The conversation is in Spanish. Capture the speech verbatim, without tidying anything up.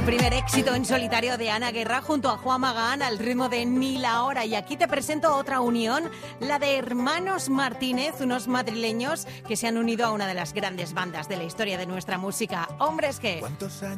primer éxito en solitario de Ana Guerra junto a Juan Magán al ritmo de Ni la hora. Y aquí te presento otra unión, la de Hermanos Martínez, unos madrileños que se han unido a una de las grandes bandas de la historia de nuestra música. Hombres G.